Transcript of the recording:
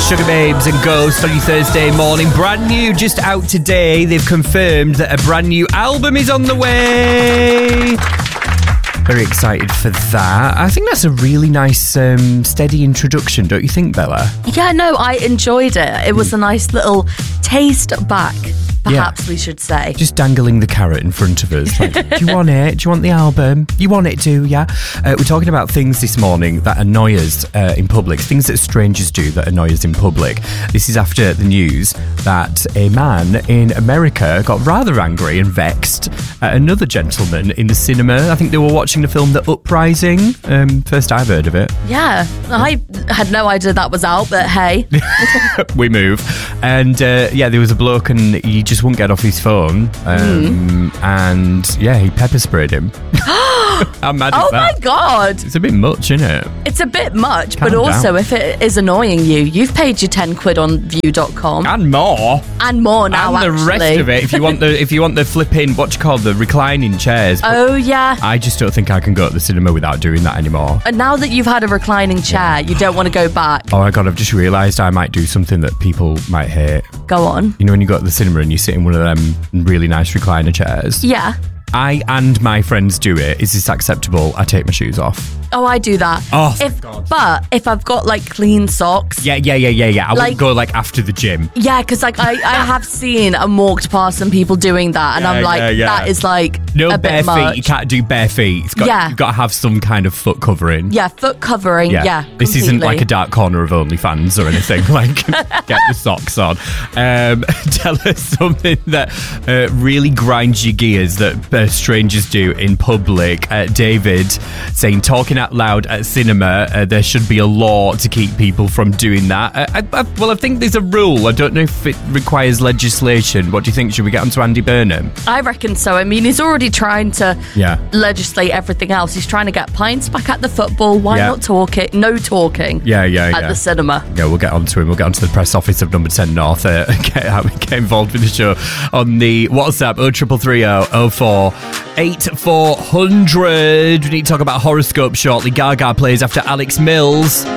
Sugar Babes and Ghost on your Thursday morning. Brand new, just out today. They've confirmed that a brand new album is on the way. Very excited for that. I think that's a really nice, steady introduction, don't you think, Bella? Yeah, no, I enjoyed it. It was a nice little taste back, perhaps we should say. Just dangling the carrot in front of us. Like, do you want it? Do you want the album? You want it too, yeah? We're talking about things this morning that annoy us in public, things that strangers do that annoy us in public. This is after the news that a man in America got rather angry and vexed at another gentleman in the cinema. I think they were watching the film The Uprising. First I've heard of it. Yeah, I had no idea that was out, but hey. We move. And there was a bloke and he just wouldn't get off his phone. And yeah, he pepper sprayed him. How mad is that? Oh my God. It's a bit much, isn't it? It's a bit much, Calm but also down. if it is annoying you, you've paid your 10 quid on view.com. And more. And more now, and the actually. rest of it, if you want the flipping, the reclining chairs. Oh, yeah. I just don't think I can go to the cinema without doing that anymore. And now that you've had a reclining chair, you don't want to go back. Oh my God, I've just realised I might do something that people might hate. Go on. You know when you go to the cinema and you sit in one of them really nice recliner chairs? Yeah. I and my friends do it. Is this acceptable? I take my shoes off. Oh, I do that. Oh, thank God. But if I've got like clean socks. Yeah. I wouldn't go like after the gym. Yeah, because like I have seen and walked past some people doing that, and I'm like, that is like no a bare bit much. feet. You can't do bare feet. You've got to have some kind of foot covering. Yeah, foot covering. Yeah, this isn't completely. like a dark corner of OnlyFans or anything. Like, get the socks on. Tell us something that really grinds your gears that strangers do in public. David saying, talking out loud at cinema, there should be a law to keep people from doing that. I think there's a rule. I don't know if it requires legislation. What do you think? Should we get onto Andy Burnham? I reckon so. I mean, he's already trying to legislate everything else. He's trying to get pints back at the football. Why not talking? No talking. At the cinema. Yeah, we'll get onto him. We'll get onto the press office of Number 10 North. Get involved with the show on the WhatsApp 0330 04 8400. We need to talk about horoscope shortly. Gaga plays after Alex Mills.